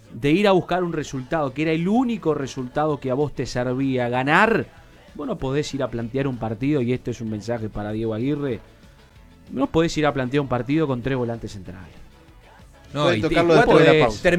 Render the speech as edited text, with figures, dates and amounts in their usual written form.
de ir a buscar un resultado, que era el único resultado que a vos te servía ganar, vos no podés ir a plantear un partido, y esto es un mensaje para Diego Aguirre, no podés ir a plantear un partido con 3 volantes centrales. No, Pueden y tocarlo cuatro después de la de- pausa.